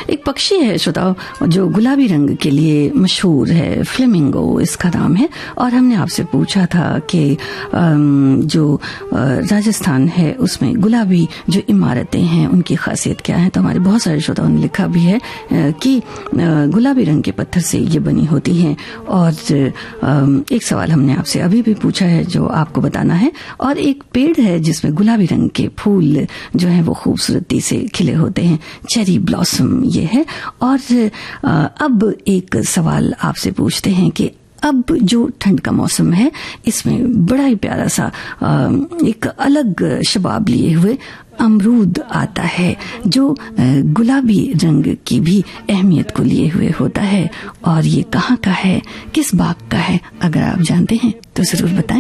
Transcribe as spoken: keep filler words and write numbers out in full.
एक पक्षी है श्रोताओं जो गुलाबी रंग के लिए मशहूर है, फ्लेमिंगो इसका नाम है। और हमने आपसे पूछा था कि जो राजस्थान है उसमें गुलाबी जो इमारतें हैं उनकी खासियत क्या है। तो हमारे बहुत सारे श्रोताओं ने लिखा भी है कि गुलाबी रंग के पत्थर से ये बनी होती हैं। और एक सवाल हमने आपसे अभी भी पूछा है जो आपको बताना है। और एक पेड़ है जिसमें गुलाबी रंग के फूल जो है वो खूबसूरती से खिले होते हैं, चेरी ब्लॉसम ये है। और अब एक सवाल आपसे पूछते हैं कि अब जो ठंड का मौसम है इसमें बड़ा ही प्यारा सा एक अलग शबाब लिए हुए अमरूद आता है जो गुलाबी रंग की भी अहमियत को लिए हुए होता है। और ये कहाँ का है, किस बाग का है, अगर आप जानते हैं तो जरूर बताएं।